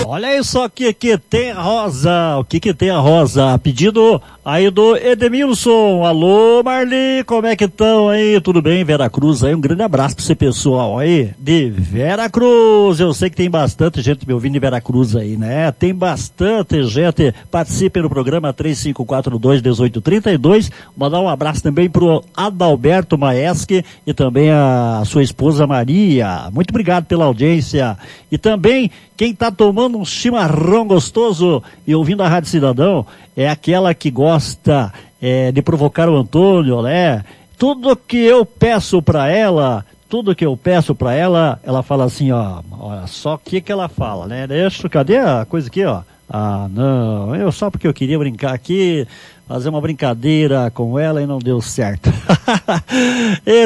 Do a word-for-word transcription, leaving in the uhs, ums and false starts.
olha aí só o que que tem a Rosa, o que que tem a Rosa, pedido aí do Edemilson. Alô Marli, como é que estão aí, tudo bem, Veracruz aí, um grande abraço pra você pessoal aí, de Veracruz, eu sei que tem bastante gente me ouvindo de Veracruz aí, né, tem bastante gente, participe no programa três cinco quatro dois, um oito três dois, mandar um abraço também pro Adalberto Maeschi e também a sua esposa Maria, muito obrigado pela audiência, e também quem tá tomando um chimarrão gostoso e ouvindo a Rádio Cidadão é aquela que gosta é, de provocar o Antônio, né? Tudo que eu peço pra ela, tudo que eu peço pra ela, ela fala assim, ó, olha só o que que ela fala, né? Deixa, cadê a coisa aqui, ó? Ah, não, eu só porque eu queria brincar aqui, fazer uma brincadeira com ela e não deu certo.